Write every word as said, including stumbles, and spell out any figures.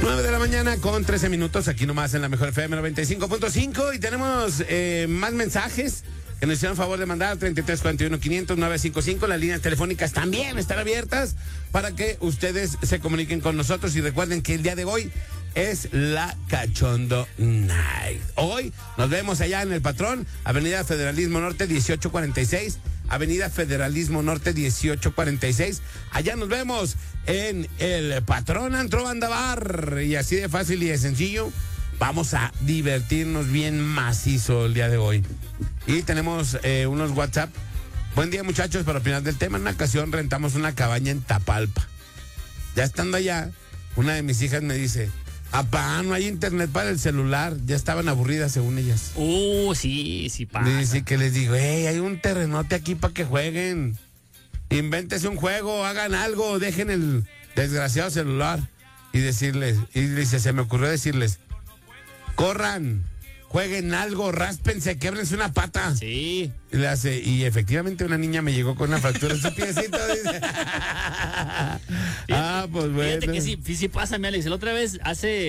nueve de la mañana con trece minutos, aquí nomás en la Mejor F M noventa y cinco punto cinco. Y tenemos eh, más mensajes que nos hicieron favor de mandar. Treinta y tres cuarenta y uno quinientos nueve cinco cinco. Las líneas telefónicas también están abiertas para que ustedes se comuniquen con nosotros. Y recuerden que el día de hoy es la Cachondo Night. Hoy nos vemos allá en El Patrón, Avenida Federalismo Norte dieciocho cuarenta y seis. Avenida Federalismo Norte dieciocho cuarenta y seis. Allá nos vemos en El Patrón Antro Banda Bar. Y así de fácil y de sencillo, vamos a divertirnos bien macizo el día de hoy. Y tenemos eh, unos WhatsApp. Buen día, muchachos, para opinar del tema. En una ocasión rentamos una cabaña en Tapalpa. Ya estando allá, una de mis hijas me dice: apá, no hay internet para el celular. Ya estaban aburridas según ellas. Uh, sí, sí pasa. Dice que les digo, hey, hay un terrenote aquí para que jueguen. Invéntese un juego, hagan algo, dejen el desgraciado celular. Y decirles, y dice, se me ocurrió decirles, corran, jueguen algo, ráspense, québrense una pata. Sí. Y le hace, y efectivamente una niña me llegó con una fractura en su piecito. Dice. Ah, pues bueno. Fíjate que sí, sí pasa, mi Alex. La otra vez, hace